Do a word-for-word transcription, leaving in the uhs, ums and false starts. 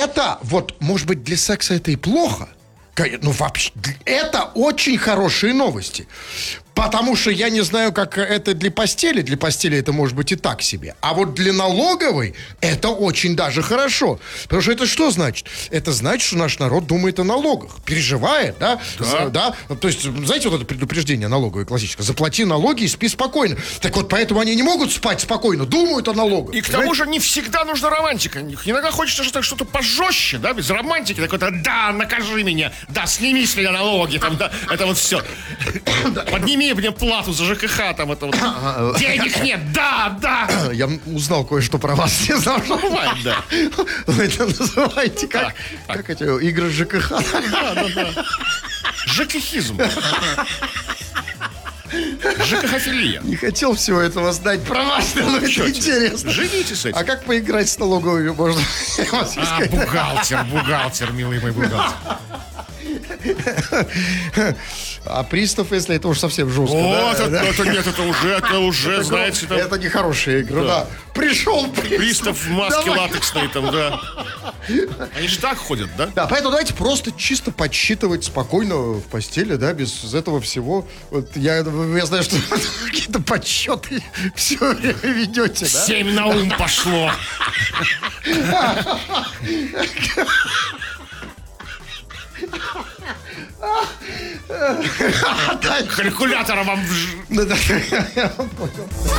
это, вот, может быть, для секса это и плохо. Ну, вообще, это очень хорошие новости. Потому что я не знаю, как это для постели. Для постели это может быть и так себе. А вот для налоговой это очень даже хорошо. Потому что это что значит? Это значит, что наш народ думает о налогах. Переживает, да? Да. За, да? То есть, знаете, вот это предупреждение налоговое классическое. Заплати налоги и спи спокойно. Так вот, поэтому они не могут спать спокойно, думают о налогах. И к тому же не всегда нужна романтика. Иногда хочется что-то пожестче, да, без романтики. Такой-то, да, накажи меня, да, сними с меня налоги, там, да, это вот все. Подними мне плату за ЖКХ, там, это вот. Денег нет, да, да. Я узнал кое-что про вас. Не знал, что бывает, да. Вы это называете как? Как эти игры ЖКХ? Да, да, да. ЖКХизм. ЖКХ-филия. Не хотел всего этого знать про вас, но это интересно. Живите с этим. А как поиграть с налоговыми можно? А, бухгалтер, бухгалтер, милый мой бухгалтер. А пристав, если это уж совсем жестко. О, да? это, Да? это нет, это уже, это уже, Это, знаете, там... это не хорошая игра, да. Да. Пришел пристав. Пристав в маске Давай. латексной там, да. Они же так ходят, да? Да, поэтому давайте просто чисто подсчитывать спокойно в постели, да, без этого всего. Вот я, я знаю, что какие-то подсчеты все время ведете, да? Семь на ум пошло. Калькулятора вам в ж- Да, да, я понял.